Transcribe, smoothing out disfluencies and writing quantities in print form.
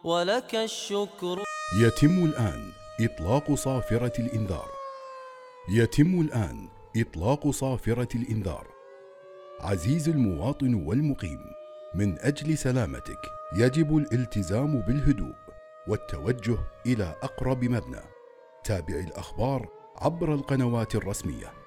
ولك الشكر. يتم الآن إطلاق صافرة الإنذار. يتم الآن إطلاق صافرة الإنذار. عزيزي المواطن والمقيم، من أجل سلامتك يجب الالتزام بالهدوء والتوجه إلى أقرب مبنى. تابع الأخبار عبر القنوات الرسمية.